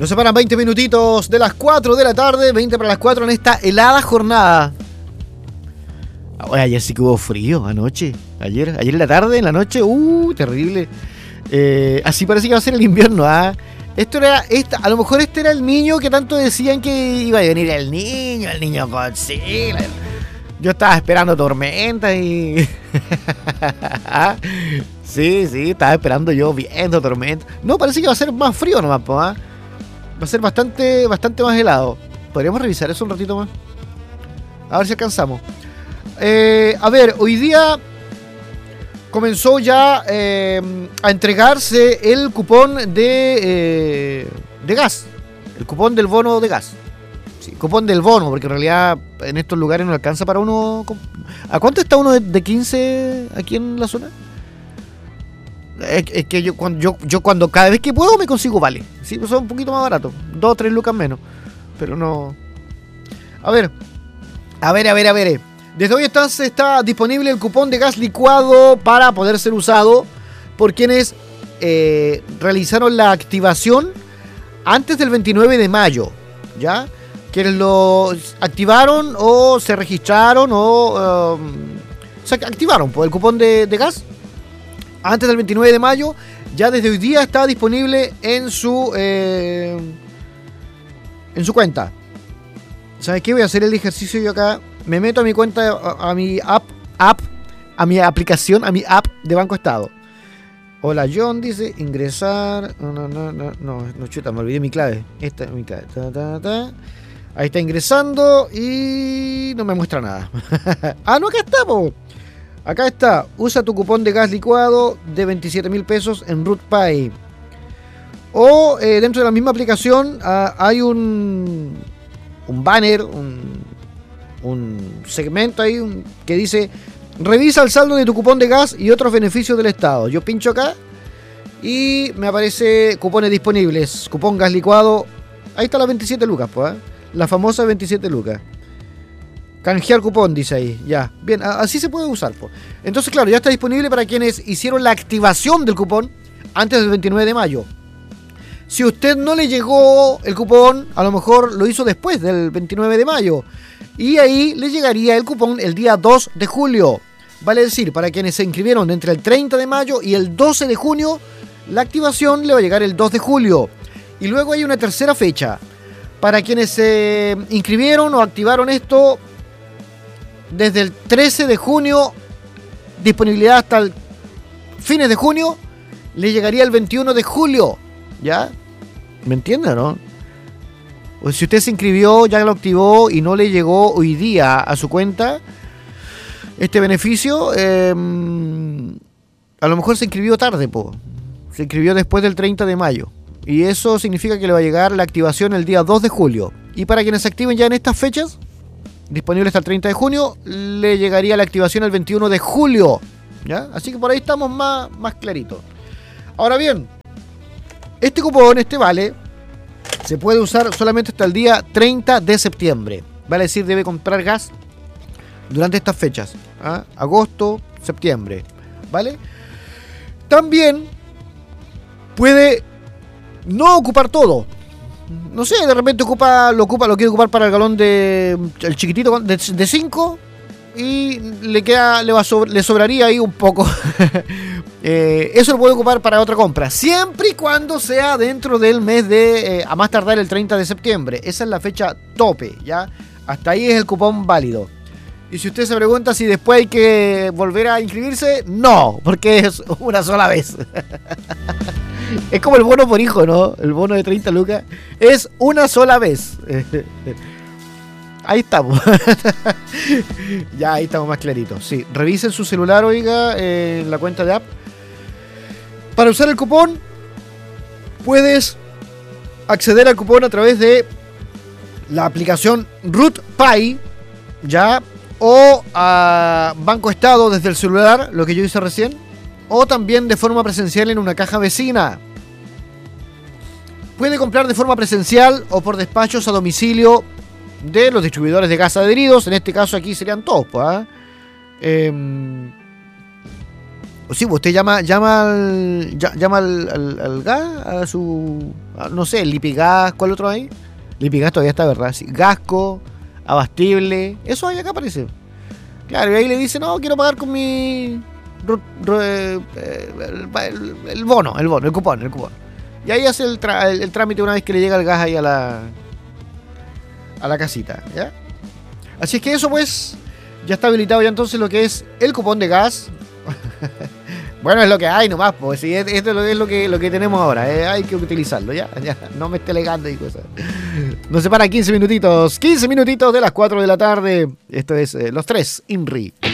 Nos separan 20 minutitos de las 4 de la tarde, 20 para las 4 en esta helada jornada. Oye, ayer sí que hubo frío anoche. Ayer en la tarde, en la noche, terrible. Así parece que va a ser el invierno, ¿ah? A lo mejor este era el niño que tanto decían que iba a venir el niño Godzilla. Yo estaba esperando tormenta y... Sí, estaba esperando yo viendo tormenta. No, parece que va a ser más frío nomás, ¿ah? Va a ser bastante más helado. ¿Podríamos revisar eso un ratito más? A ver si alcanzamos. A ver, hoy día comenzó ya a entregarse el cupón de gas. El cupón del bono de gas. Sí, cupón del bono, porque en realidad en estos lugares no alcanza para uno. ¿A cuánto está uno de 15 aquí en la zona? Es que yo cuando cada vez que puedo me consigo vale. Sí, pues son un poquito más barato. 2 o 3 lucas menos. Pero no. A ver. Desde hoy está disponible el cupón de gas licuado para poder ser usado por quienes realizaron la activación antes del 29 de mayo. ¿Ya? Quienes lo activaron o se registraron o se activaron por el cupón de gas antes del 29 de mayo, ya desde hoy día está disponible en su cuenta. ¿Sabes qué? Voy a hacer el ejercicio yo acá. Me meto a mi cuenta, a mi a mi aplicación, a mi app de Banco Estado. Hola John, dice, ingresar. No, chuta, me olvidé mi clave. Esta es mi clave. Ahí está ingresando y no me muestra nada. No, acá está, po. Acá está, usa tu cupón de gas licuado de 27.000 pesos en RootPay. O dentro de la misma aplicación hay un banner, un segmento ahí que dice: revisa el saldo de tu cupón de gas y otros beneficios del Estado. Yo pincho acá y me aparece cupones disponibles. Cupón gas licuado. Ahí está las 27 lucas, pues, la famosa 27 lucas. Canjear cupón, dice ahí. Ya, bien, así se puede usar, pues. Entonces, claro, ya está disponible para quienes hicieron la activación del cupón antes del 29 de mayo. Si usted no le llegó el cupón, a lo mejor lo hizo después del 29 de mayo. Y ahí le llegaría el cupón el día 2 de julio. Vale decir, para quienes se inscribieron entre el 30 de mayo y el 12 de junio, la activación le va a llegar el 2 de julio. Y luego hay una tercera fecha. Para quienes se inscribieron o activaron esto desde el 13 de junio, disponibilidad hasta el fines de junio, le llegaría el 21 de julio. ¿Ya? ¿Me entiende, no? O si usted se inscribió, ya lo activó y no le llegó hoy día a su cuenta este beneficio, a lo mejor se inscribió tarde, se inscribió después del 30 de mayo. Y eso significa que le va a llegar la activación el día 2 de julio. Y para quienes se activen ya en estas fechas, disponible hasta el 30 de junio, le llegaría la activación el 21 de julio. ¿Ya? Así que por ahí estamos más claritos. Ahora bien, este cupón, este vale, se puede usar solamente hasta el día 30 de septiembre. Vale decir, debe comprar gas durante estas fechas. Agosto, septiembre. ¿Vale? También puede no ocupar todo. No sé, de repente lo quiere ocupar para el galón el chiquitito de 5 y le sobraría ahí un poco. Eso lo puede ocupar para otra compra, siempre y cuando sea dentro del mes de a más tardar el 30 de septiembre. Esa es la fecha tope, ¿ya? Hasta ahí es el cupón válido. Y si usted se pregunta si después hay que volver a inscribirse, no, porque es una sola vez. Es como el bono por hijo, ¿no? El bono de 30 lucas es una sola vez. Ahí estamos. Ya, ahí estamos más claritos. Sí, revisen su celular, oiga, en la cuenta de app. Para usar el cupón, puedes acceder al cupón a través de la aplicación RootPay, ya, o a Banco Estado desde el celular, lo que yo hice recién, o también de forma presencial en una caja vecina. Puede comprar de forma presencial o por despachos a domicilio de los distribuidores de gas adheridos. En este caso aquí serían todos, Sí, pues usted llama al gas, a su, no sé, Lipigas, ¿cuál otro hay? Lipigas todavía está, ¿verdad? Sí, Gasco, Abastible, eso hay acá parece. Claro, y ahí le dice, no, quiero pagar con mi... el bono, el cupón. Y ahí hace el trámite una vez que le llega el gas ahí a la casita, ¿ya? Así es que eso pues, ya está habilitado ya entonces lo que es el cupón de gas. Bueno, es lo que hay nomás, pues sí, esto es lo que tenemos ahora, hay que utilizarlo, ya, no me esté legando y cosas. Nos separan 15 minutitos de las 4 de la tarde. Esto es Los Tres INRI.